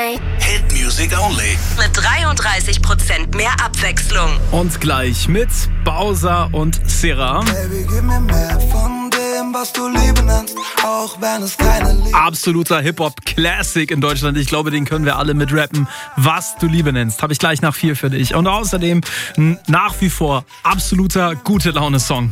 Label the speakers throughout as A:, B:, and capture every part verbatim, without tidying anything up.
A: night.
B: Hit Music Only.
C: Mit dreiunddreißig Prozent mehr Abwechslung.
D: Und gleich mit Bowser und Sera.
E: Baby, gib mir mehr von dem, was du Liebe nennst, auch wenn es keine Liebe.
D: Absoluter Hip-Hop-Classic in Deutschland. Ich glaube, den können wir alle mit rappen. Was du Liebe nennst, habe ich gleich nach vier für dich. Und außerdem n- nach wie vor absoluter Gute-Laune-Song.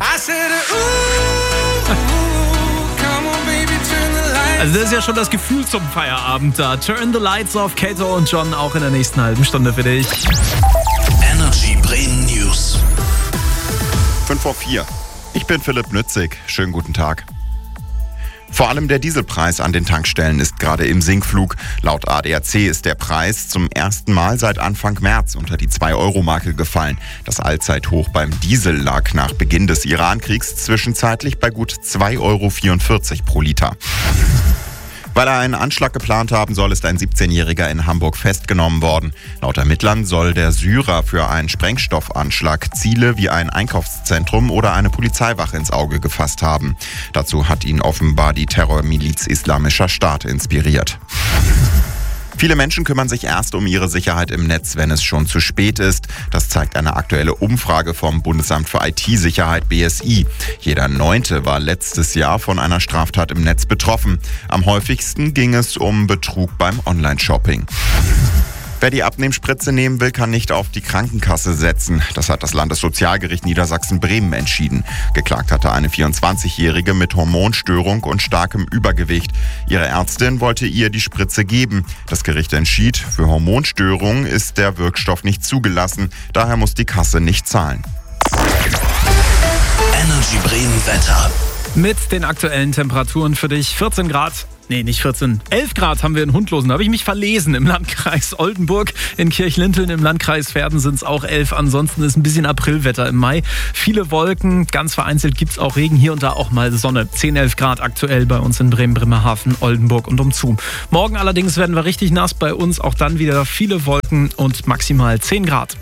D: Also das ist ja schon das Gefühl zum Feierabend da. Turn the Lights Off, Kato und John auch in der nächsten halben Stunde für dich.
B: Energy Bremen News.
F: fünf vor vier. Ich bin Philipp Nützig. Schönen guten Tag. Vor allem der Dieselpreis an den Tankstellen ist gerade im Sinkflug. Laut A D A C ist der Preis zum ersten Mal seit Anfang März unter die zwei Euro Marke gefallen. Das Allzeithoch beim Diesel lag nach Beginn des Iran-Kriegs zwischenzeitlich bei gut zwei Euro vierundvierzig pro Liter. Weil er einen Anschlag geplant haben soll, ist ein siebzehnjähriger in Hamburg festgenommen worden. Laut Ermittlern soll der Syrer für einen Sprengstoffanschlag Ziele wie ein Einkaufszentrum oder eine Polizeiwache ins Auge gefasst haben. Dazu hat ihn offenbar die Terrormiliz Islamischer Staat inspiriert. Viele Menschen kümmern sich erst um ihre Sicherheit im Netz, wenn es schon zu spät ist. Das zeigt eine aktuelle Umfrage vom Bundesamt für I T-Sicherheit B S I. Jeder Neunte war letztes Jahr von einer Straftat im Netz betroffen. Am häufigsten ging es um Betrug beim Online-Shopping. Wer die Abnehmspritze nehmen will, kann nicht auf die Krankenkasse setzen. Das hat das Landessozialgericht Niedersachsen-Bremen entschieden. Geklagt hatte eine vierundzwanzigjährige mit Hormonstörung und starkem Übergewicht. Ihre Ärztin wollte ihr die Spritze geben. Das Gericht entschied, für Hormonstörungen ist der Wirkstoff nicht zugelassen. Daher muss die Kasse nicht zahlen.
B: Energy Bremen Wetter.
D: Mit den aktuellen Temperaturen für dich. vierzehn Grad. Nee, nicht vierzehn. elf Grad haben wir in Hundlosen. Da habe ich mich verlesen. Im Landkreis Oldenburg, in Kirchlinteln, im Landkreis Verden sind es auch elf. Ansonsten ist ein bisschen Aprilwetter im Mai. Viele Wolken, ganz vereinzelt gibt es auch Regen. Hier und da auch mal Sonne. zehn, elf Grad aktuell bei uns in Bremen, Bremerhaven, Oldenburg und umzu. Morgen allerdings werden wir richtig nass. Bei uns auch dann wieder viele Wolken und maximal zehn Grad.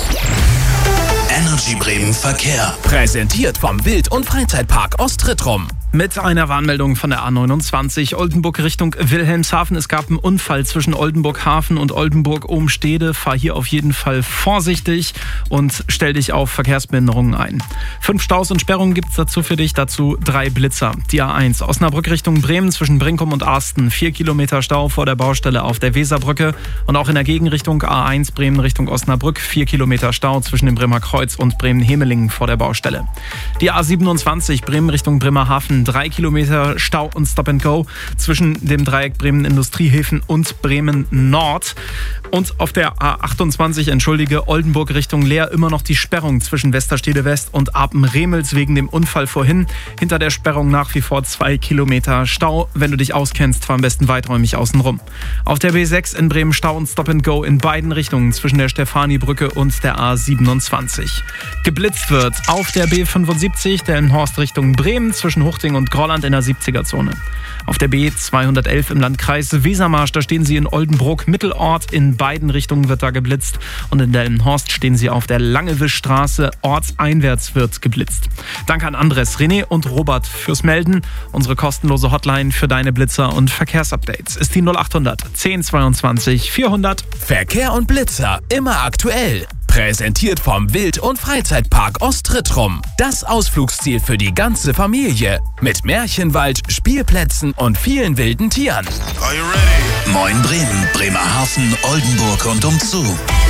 B: Energy Bremen Verkehr.
G: Präsentiert vom Wild- und Freizeitpark Ostrittrum.
D: Mit einer Warnmeldung von der A neunundzwanzig Oldenburg Richtung Wilhelmshaven. Es gab einen Unfall zwischen Oldenburg Hafen und Oldenburg Ohnstede. Fahr hier auf jeden Fall vorsichtig und stell dich auf Verkehrsbehinderungen ein. Fünf Staus und Sperrungen gibt's dazu für dich, dazu drei Blitzer. Die A eins Osnabrück Richtung Bremen zwischen Brinkum und Arsten. Vier Kilometer Stau vor der Baustelle auf der Weserbrücke. Und auch in der Gegenrichtung A eins Bremen Richtung Osnabrück. Vier Kilometer Stau zwischen dem Bremer Kreuz und Bremen-Hemelingen vor der Baustelle. Die A siebenundzwanzig Bremen Richtung Bremerhaven. Drei Kilometer Stau und Stop and Go zwischen dem Dreieck Bremen Industriehäfen und Bremen Nord. Und auf der A achtundzwanzig, entschuldige, Oldenburg Richtung Leer immer noch die Sperrung zwischen Westerstede West und Apen-Remels wegen dem Unfall vorhin. Hinter der Sperrung nach wie vor zwei Kilometer Stau. Wenn du dich auskennst, fahr am besten weiträumig außenrum. Auf der B sechs in Bremen Stau und Stop and Go in beiden Richtungen zwischen der Stefani-Brücke und der A siebenundzwanzig. Geblitzt wird auf der B fünfundsiebzig, Delmenhorst Richtung Bremen zwischen Huchting und Grolland in der siebziger-Zone. Auf der B zweihundertelf im Landkreis Wesermarsch, da stehen sie in Oldenburg Mittelort. In beiden Richtungen wird da geblitzt. Und in Delmenhorst stehen sie auf der Langewischstraße. Ortseinwärts wird geblitzt. Danke an Andres, René und Robert fürs Melden. Unsere kostenlose Hotline für deine Blitzer und Verkehrsupdates ist die null achthundert zehn zweiundzwanzig vierhundert.
G: Verkehr und Blitzer immer aktuell. Präsentiert vom Wild- und Freizeitpark Ostrittrum. Das Ausflugsziel für die ganze Familie. Mit Märchenwald, Spielplätzen und vielen wilden Tieren.
B: Are you ready? Moin Bremen, Bremerhaven, Oldenburg und umzu.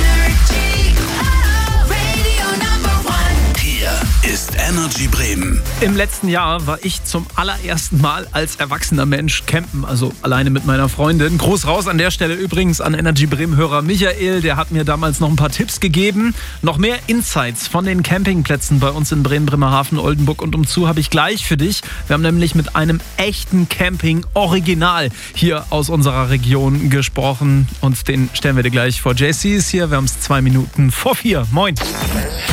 B: Hier ist Energy Bremen.
D: Im letzten Jahr war ich zum allerersten Mal als erwachsener Mensch campen, also alleine mit meiner Freundin. Groß raus an der Stelle übrigens an Energy Bremen-Hörer Michael, der hat mir damals noch ein paar Tipps gegeben. Noch mehr Insights von den Campingplätzen bei uns in Bremen, Bremerhaven, Oldenburg und umzu habe ich gleich für dich. Wir haben nämlich mit einem echten Camping-Original hier aus unserer Region gesprochen und den stellen wir dir gleich vor. J C ist hier, wir haben es zwei Minuten vor vier. Moin!